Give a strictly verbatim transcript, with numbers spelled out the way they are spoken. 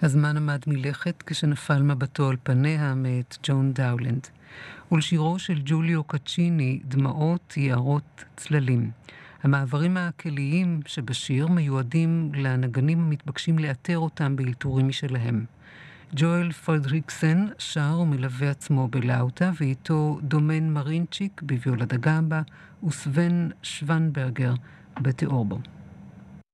הזמן עמד מלכת כשנפל מבטו על פניה מאת ג'ון דאולנד. ולשירו של ג'וליו קצ'יני, דמעות, יערות, צללים. המעברים הכליים שבשיר מיועדים לנגנים המתבקשים לאתר אותם באלתורים משלהם. ג'ואל פרדריקסן שר ומלווה עצמו בלאוטה, ואיתו דומן מרינצ'יק בוויולה דה גמבה וסוון שוונברגר בתיאורבו.